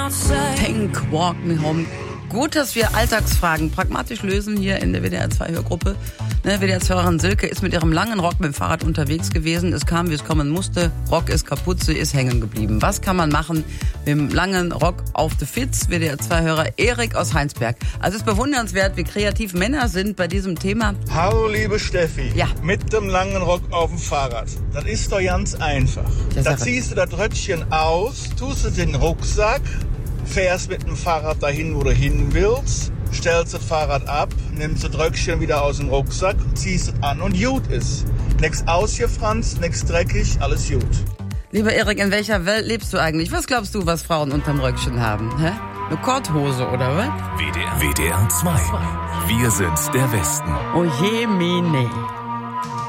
Think, Walk Me Home. Gut, dass wir Alltagsfragen pragmatisch lösen hier in der WDR 2 Hörgruppe. WDR 2-Hörerin Silke ist mit ihrem langen Rock mit dem Fahrrad unterwegs gewesen. Es kam, wie es kommen musste. Rock ist kaputt, sie ist hängen geblieben. Was kann man machen mit dem langen Rock auf the Fitz? WDR 2-Hörer Erik aus Heinsberg. Also es ist bewundernswert, wie kreativ Männer sind bei diesem Thema. Hallo liebe Steffi, ja. Mit dem langen Rock auf dem Fahrrad. Das ist doch ganz einfach. Da ziehst du das Röckchen aus, tust es in den Rucksack, fährst mit dem Fahrrad dahin, wo du hin willst, stellst das Fahrrad ab, nimmst das Röckchen wieder aus dem Rucksack, ziehst es an und gut ist. Nix ausgefranst, nix dreckig, alles gut. Lieber Erik, in welcher Welt lebst du eigentlich? Was glaubst du, was Frauen unterm Röckchen haben? Hä? Eine Korthose oder was? WDR 2. Wir sind der Westen. Oh je, Mine.